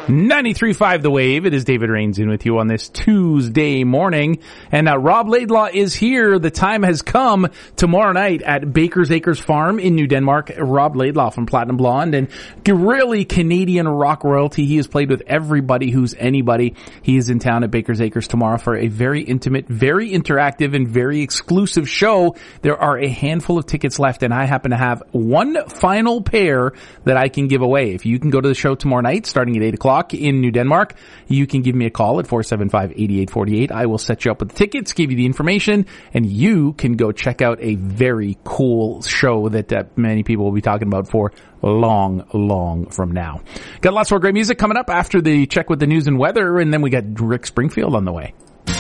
93.5 The Wave. It is David Rains in with you on this Tuesday morning. And Rob Laidlaw is here. The time has come tomorrow night at Baker's Acres Farm in New Denmark. Rob Laidlaw from Platinum Blonde and really Canadian rock royalty. He has played with everybody who's anybody. He is in town at Baker's Acres tomorrow for a very intimate, very interactive, and very exclusive show. There are a handful of tickets left, and I happen to have one final pair that I can give away. If you can go to the show tomorrow night, starting at 8 o'clock in New Denmark, you can give me a call at 475-8848. I will set you up with the tickets, give you the information, and you can go check out a very cool show that many people will be talking about for long from now. Got lots more great music coming up after the check with the news and weather, and then we got Rick Springfield on the way.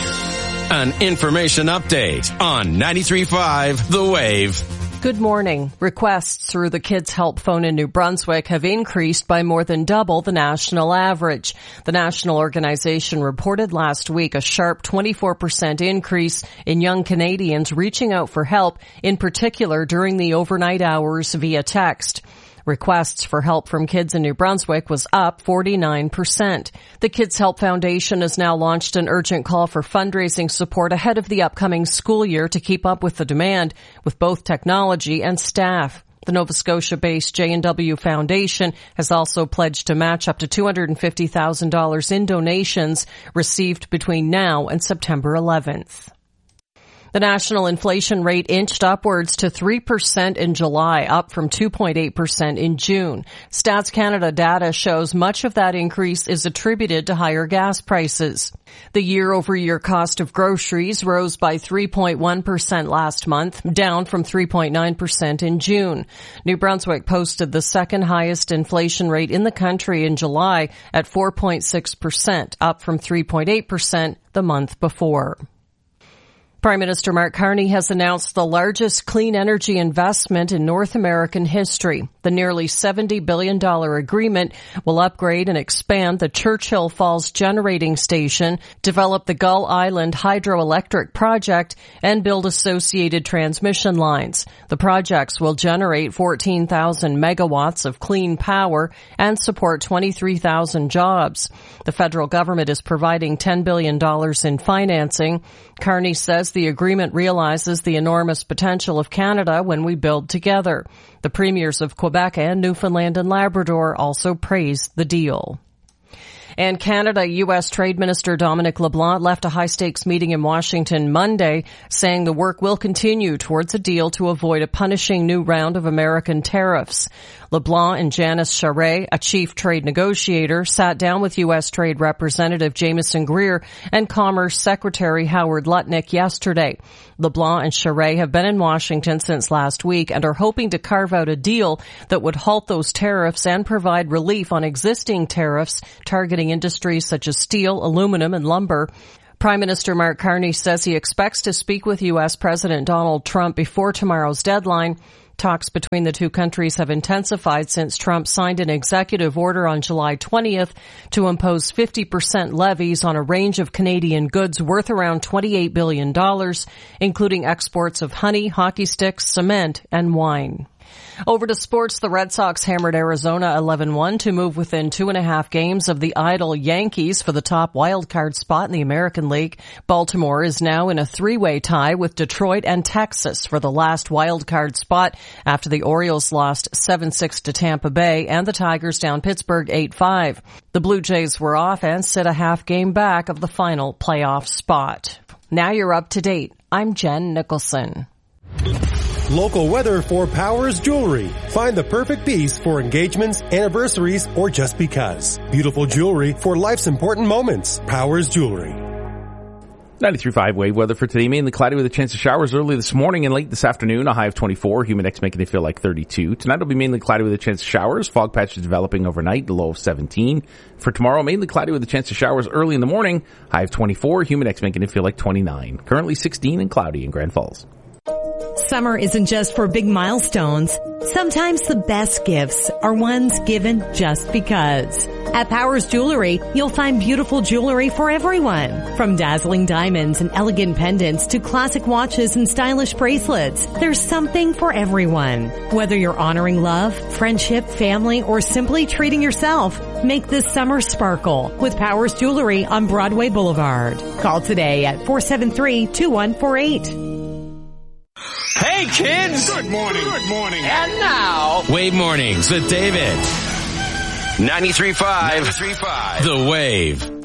An information update on 93.5 The Wave. Good morning. Requests through the Kids Help Phone in New Brunswick have increased by more than double the national average. The national organization reported last week a sharp 24% increase in young Canadians reaching out for help, in particular during the overnight hours via text. Requests for help from kids in New Brunswick was up 49%. The Kids Help Foundation has now launched an urgent call for fundraising support ahead of the upcoming school year to keep up with the demand with both technology and staff. The Nova Scotia-based J&W Foundation has also pledged to match up to $250,000 in donations received between now and September 11th. The national inflation rate inched upwards to 3% in July, up from 2.8% in June. Stats Canada data shows much of that increase is attributed to higher gas prices. The year-over-year cost of groceries rose by 3.1% last month, down from 3.9% in June. New Brunswick posted the second highest inflation rate in the country in July at 4.6%, up from 3.8% the month before. Prime Minister Mark Carney has announced the largest clean energy investment in North American history. The nearly $70 billion agreement will upgrade and expand the Churchill Falls Generating Station, develop the Gull Island Hydroelectric Project, and build associated transmission lines. The projects will generate 14,000 megawatts of clean power and support 23,000 jobs. The federal government is providing $10 billion in financing. Carney says the agreement realizes the enormous potential of Canada when we build together. The premiers of Quebec and Newfoundland and Labrador also praised the deal. And Canada-U.S. Trade Minister Dominic LeBlanc left a high-stakes meeting in Washington Monday, saying the work will continue towards a deal to avoid a punishing new round of American tariffs. LeBlanc and Janice Charest, a chief trade negotiator, sat down with U.S. Trade Representative Jameson Greer and Commerce Secretary Howard Lutnick yesterday. LeBlanc and Charest have been in Washington since last week and are hoping to carve out a deal that would halt those tariffs and provide relief on existing tariffs targeting industries such as steel, aluminum, and lumber. Prime Minister Mark Carney says he expects to speak with U.S. President Donald Trump before tomorrow's deadline. Talks between the two countries have intensified since Trump signed an executive order on July 20th to impose 50% levies on a range of Canadian goods worth around $28 billion, including exports of honey, hockey sticks, cement, and wine. Over to sports, the Red Sox hammered Arizona 11-1 to move within 2.5 games of the idle Yankees for the top wildcard spot in the American League. Baltimore is now in a three-way tie with Detroit and Texas for the last wildcard spot after the Orioles lost 7-6 to Tampa Bay and the Tigers down Pittsburgh 8-5. The Blue Jays were off and sit a half game back of the final playoff spot. Now you're up to date. I'm Jen Nicholson. Local weather for Powers Jewelry. Find the perfect piece for engagements, anniversaries, or just because. Beautiful jewelry for life's important moments. Powers Jewelry. 93.5 wave weather for today. Mainly cloudy with a chance of showers early this morning and late this afternoon. A high of 24. Humidex making it feel like 32. Tonight will be mainly cloudy with a chance of showers. Fog patches developing overnight. A low of 17. For tomorrow, mainly cloudy with a chance of showers early in the morning. High of 24. Humidex making it feel like 29. Currently 16 and cloudy in Grand Falls. Summer isn't just for big milestones. Sometimes the best gifts are ones given just because. At Powers Jewelry, you'll find beautiful jewelry for everyone. From dazzling diamonds and elegant pendants to classic watches and stylish bracelets, there's something for everyone. Whether you're honoring love, friendship, family, or simply treating yourself, make this summer sparkle with Powers Jewelry on Broadway Boulevard. Call today at 473-2148. Hey kids! Good morning. Good morning. And now, Wave Mornings with David. 93.5 The Wave.